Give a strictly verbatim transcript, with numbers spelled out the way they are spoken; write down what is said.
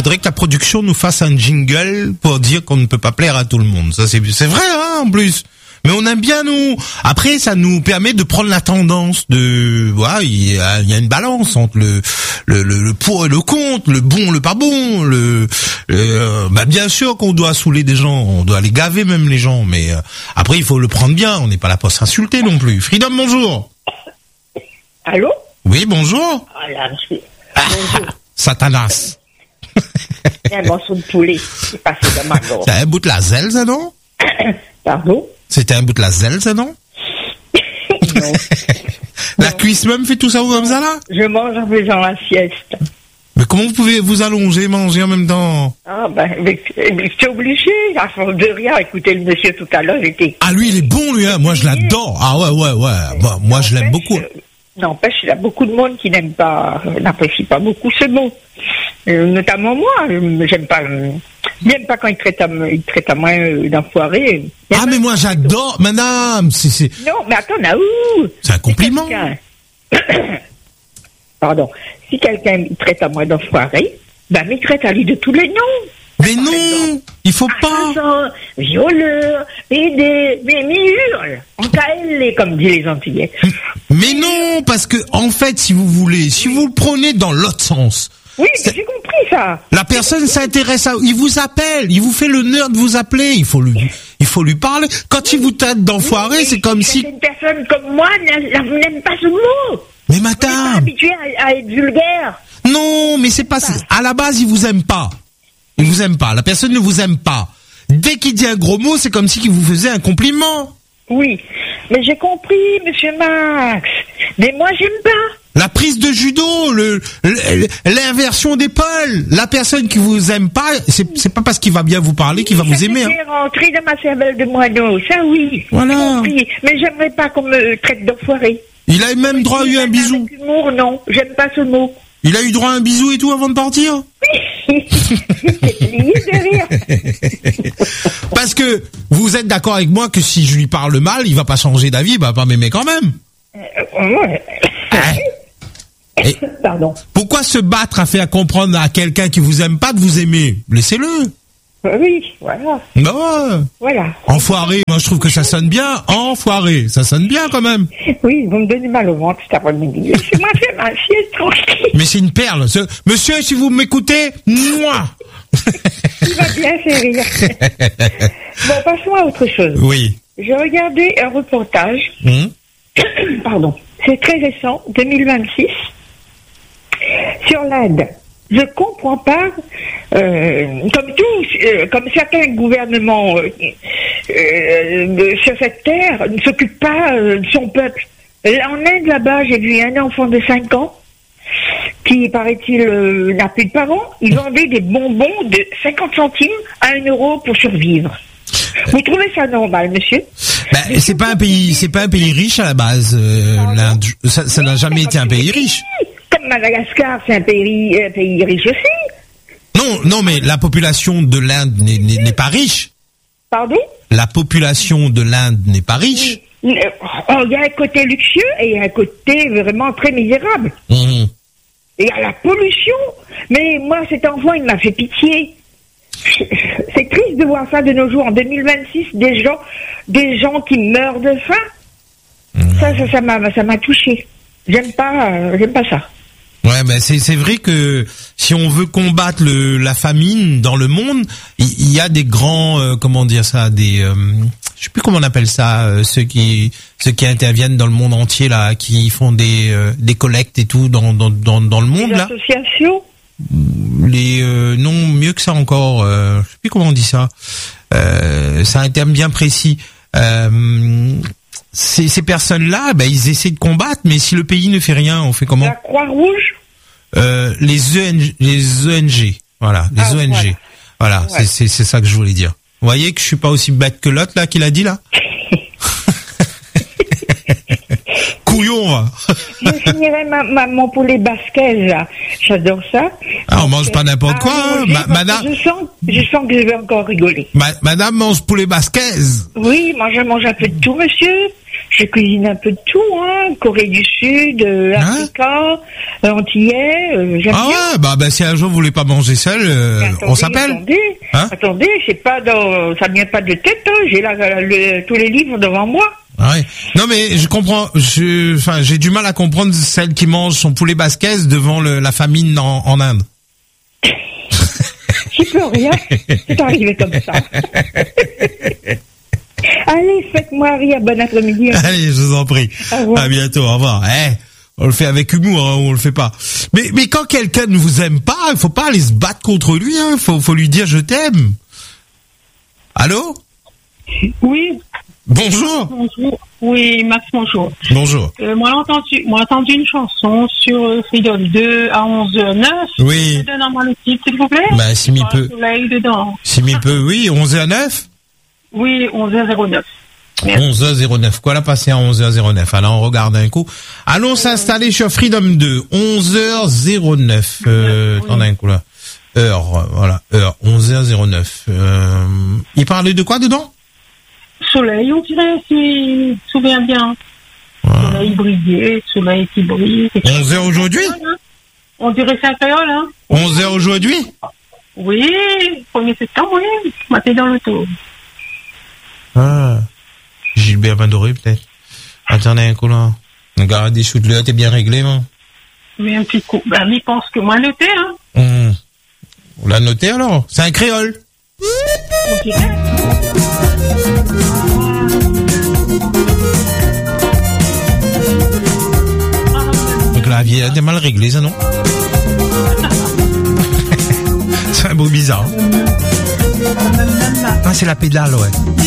faudrait que la production nous fasse un jingle pour dire qu'on ne peut pas plaire à tout le monde. Ça, c'est, c'est vrai, hein, en plus. Mais on aime bien, nous. Après, ça nous permet de prendre la tendance de, voilà, il y a, il y a une balance entre le, le, le, le pour et le contre, le bon, le pas bon, le, le bah, bien sûr qu'on doit saouler des gens, on doit les gaver même les gens, mais euh, après, il faut le prendre bien, on n'est pas là pour s'insulter non plus. Freedom, bonjour. Allô? Oui, bonjour. Ah là, monsieur. Ah, Satanas. Un morceau de poulet, c'est passé dans ma gorge. C'est un bout de la zèle, ça, non? Pardon? C'était un bout de la zèle, ça, non? Non. La cuisse même fait tout ça comme ça, là? Je mange en faisant la sieste. Mais comment vous pouvez vous allonger, manger en même temps? Ah ben, mais, mais je suis obligée, à force de rien, écouter le monsieur tout à l'heure, j'étais... Ah, lui, il est bon, lui, hein. Moi, je l'adore. Ah ouais, ouais, ouais. Moi, moi je l'aime beaucoup. Euh, N'empêche, il y a beaucoup de monde qui n'aime pas, euh, n'apprécie pas beaucoup ce mot. Euh, notamment moi, euh, j'aime pas... Euh, j'aime pas quand il traite à, il traite à moi euh, d'enfoiré. Ah, mais moi, j'adore, madame. C'est, c'est... Non, mais attends, là, ouh! C'est un compliment. Si Pardon. Si quelqu'un me traite à moi d'enfoiré, ben, il traite à lui de tous les noms. Mais non, il faut pas. Assassin, violeur, aidé, mais mais hurle. En K L, comme disent les Antillais. Mais non, parce que, en fait, si vous voulez, si vous le prenez dans l'autre sens. Oui, mais j'ai compris ça. La personne s'intéresse à, il vous appelle, il vous fait l'honneur de vous appeler, il faut lui, il faut lui parler. Quand il vous traite d'enfoiré, Oui, c'est comme si... Une personne comme moi n'aime pas ce mot. Mais On n'est pas madame. habitué à, à être vulgaire. Non, mais c'est pas, à la base, il vous aime pas. Il vous aime pas. La personne ne vous aime pas. Dès qu'il dit un gros mot, c'est comme si il vous faisait un compliment. Oui, mais j'ai compris, monsieur Max. Mais moi, j'aime pas. La prise de judo, le, le- l'inversion d'épaule. La personne qui vous aime pas, c'est, c'est pas parce qu'il va bien vous parler qu'il va vous aimer. Hein. C'est rentré dans ma cervelle de moineau, ça oui. Voilà. J'ai compris. Mais j'aimerais pas qu'on me traite d'enfoiré. Il a même droit à eu un bisou. Avec humour, non. J'aime pas ce mot. Il a eu droit à un bisou et tout avant de partir. J'ai plié de rire. Parce que vous êtes d'accord avec moi que si je lui parle mal, il va pas changer d'avis, il va pas m'aimer quand même. Euh, ouais. Hein? Et Pardon. pourquoi se battre à faire comprendre à quelqu'un qui vous aime pas de vous aimer? Laissez-le. Euh, Oui, voilà. Bah ouais. Voilà. Enfoiré, moi je trouve que ça sonne bien. Enfoiré, ça sonne bien quand même. Oui, vous me donnez mal au ventre cet après-midi. Laissez-moi faire ma sieste tranquille. Mais c'est une perle. Ce- Monsieur, si vous m'écoutez, moi. Il va bien faire rire. Bon, passons à autre chose. Oui. J'ai regardé un reportage, Hum. pardon, c'est très récent, deux mille vingt-six, sur l'Inde. Je comprends pas, euh, comme tous, euh, comme certains gouvernements euh, euh, sur cette terre ne s'occupent pas euh, de son peuple. En Inde, là-bas, j'ai vu un enfant de cinq ans qui, paraît-il, euh, n'a plus de parents. Il vendait des bonbons de cinquante centimes à un euro pour survivre. Vous trouvez ça normal, monsieur? Bah, c'est pas un pays, c'est pas un pays riche à la base. Euh, l'Inde. Ça, ça n'a jamais été un pays riche. Comme Madagascar, c'est un pays, un pays riche aussi. Non, non, mais la population de l'Inde n'est, n'est, n'est pas riche. Pardon? La population de l'Inde n'est pas riche. Euh, oh, il y a un côté luxueux et il y a un côté vraiment très misérable. Mmh. Et il y a la pollution. Mais moi, cet enfant, il m'a fait pitié. C'est triste de voir ça de nos jours, en deux mille vingt-six, des gens, des gens qui meurent de faim. Mmh. Ça, ça, ça m'a, ça m'a touché. J'aime pas, euh, j'aime pas ça. Ouais, ben c'est c'est vrai que si on veut combattre le la famine dans le monde, il, il y a des grands euh, comment dire ça, des euh, je sais plus comment on appelle ça, euh, ceux qui ceux qui interviennent dans le monde entier là, qui font des euh, des collectes et tout dans dans dans, dans le monde Les là. associations. Les euh, non mieux que ça encore, euh, je sais plus comment on dit ça. Euh, c'est un terme bien précis. Euh, Ces, ces personnes-là, ben, ils essaient de combattre, mais si le pays ne fait rien, on fait comment? La Croix-Rouge. euh, Les E N G, les E N G, voilà, les Ah, O N G, voilà, Ouais. c'est, c'est, c'est ça que je voulais dire. Vous voyez que je suis pas aussi bête que l'autre là qu'il a dit là. Couillon, va. Je finirai ma, ma, mon poulet basquez, là. J'adore ça. Ah, on mange pas n'importe quoi, Ah, hein. oui, Ma- parce madame, que Je sens, je sens que je vais encore rigoler. ma- madame mange poulet basquez. Oui, moi je mange un peu de tout, monsieur. je cuisine un peu de tout, hein. Corée du Sud, euh, Hein Africa, euh, Antillais, euh, j'aime Ah bien. ouais, bah, bah si un jour vous voulez pas manger seul, euh, Mais attendez, on s'appelle. Attendez, Hein attendez, c'est pas dans, ça vient pas de tête, hein. J'ai là, là, le- tous les livres devant moi. Ah ouais. Non mais je comprends, je, enfin j'ai du mal à comprendre celle qui mange son poulet basquez devant le, la famine en, en Inde. J'y peux rien, c'est arrivé comme ça. Allez, faites-moi rire, bon après-midi. Allez, je vous en prie. Au revoir. À bientôt, au revoir. Eh, on le fait avec humour, hein, ou on le fait pas. Mais mais quand quelqu'un ne vous aime pas, il faut pas aller se battre contre lui, hein. Faut faut lui dire je t'aime. Allô? Oui, Bonjour. bonjour. Oui, Max, bonjour. Bonjour. Euh, moi, j'ai entendu, moi, j'ai entendu une chanson sur euh, Freedom deux à onze heures neuf. Oui. Je donne moi le titre, s'il vous plaît. Bah si m'y Par peut. le soleil dedans. Si m'y peut, oui, onze heures neuf. Oui, onze heures zéro neuf. Merci. onze heures zéro neuf. Quoi, la passer à onze heures zéro neuf? Alors, on regarde un coup. Allons s'installer sur Freedom deux. onze heures zéro neuf. Euh, Oui. attendez un coup, là. Heure, voilà. Heure. onze heures zéro neuf. Euh, il parlait de quoi dedans? Soleil, on dirait, si je me souviens bien. Voilà. Soleil brillé, soleil qui brille. onze heures aujourd'hui? On dirait c'est un créole, hein. onze heures aujourd'hui? Oui, premier septembre, oui. Matin dans le tour. Ah. Gilbert Bandoré, peut-être. Attendez un coup, là. Regarde, des shoot là, t'es bien réglé, non? Mais un petit coup. Ben, il pense que moi, noté, hein. Hum. On l'a noté, alors? C'est un créole. On dirait. Donc la vie est mal réglée, ça, non? C'est un beau bizarre. Ah, c'est la pédale, ouais.